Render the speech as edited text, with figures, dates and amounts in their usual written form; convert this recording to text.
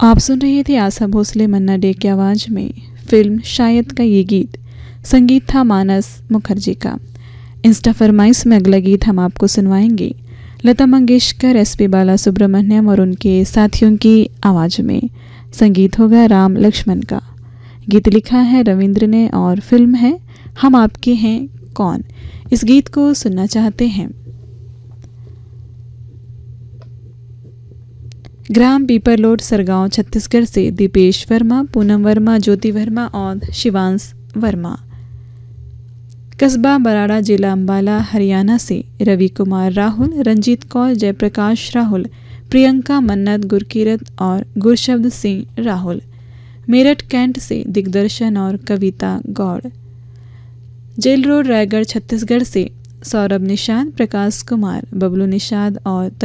आप सुन रहे थे आशा भोसले मन्ना डे की आवाज़ में फिल्म शायद का ये गीत। संगीत था मानस मुखर्जी का। इंस्टा फरमाइश में अगला गीत हम आपको सुनवाएंगे लता मंगेशकर, एसपी बालासुब्रमण्यम और उनके साथियों की आवाज़ में। संगीत होगा राम लक्ष्मण का। गीत लिखा है रविंद्र ने और फिल्म है हम आपके हैं कौन। इस गीत को सुनना चाहते हैं ग्राम पीपरलोड, सरगांव, छत्तीसगढ़ से दीपेश वर्मा, पूनम वर्मा, ज्योति वर्मा और शिवांश वर्मा। कस्बा बराड़ा, जिला अम्बाला, हरियाणा से रवि कुमार राहुल, रंजीत कौर, जयप्रकाश राहुल, प्रियंका मन्नत, गुरकीरत और गुरशब्द सिंह राहुल। मेरठ कैंट से दिग्दर्शन और कविता गौड़। जेल रोड, रायगढ़, छत्तीसगढ़ से सौरभ निषाद, प्रकाश कुमार, बबलू निषाद और